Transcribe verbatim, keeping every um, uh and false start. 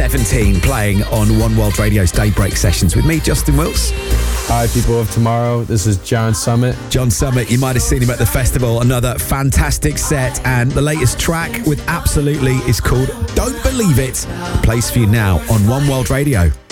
seventeen, playing on One World Radio's Daybreak Sessions with me, Justin Wills. Hi, people of tomorrow. This is John Summit. John Summit, you might have seen him at the festival. Another fantastic set, and the latest track with Absolutely is called Don't Believe It. Plays for you now on One World Radio.